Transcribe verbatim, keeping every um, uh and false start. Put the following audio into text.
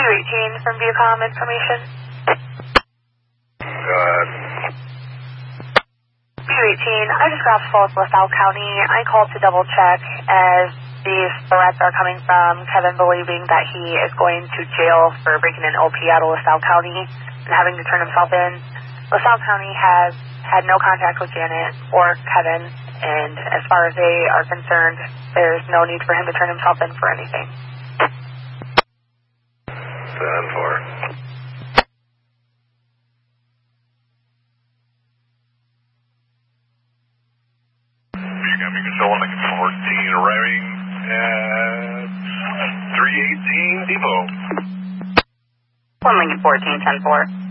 eighteen from Viacom information. Go ahead. B eighteen, I just got off the phone with LaSalle County. I called to double check as these threats are coming from Kevin believing that he is going to jail for breaking an O P out of LaSalle County and having to turn himself in. LaSalle County has had no contact with Janet or Kevin, and as far as they are concerned, there's no need for him to turn himself in for anything. ten four. Incoming control, Lincoln fourteen, arriving at three eighteen Depot. One Lincoln fourteen, ten four.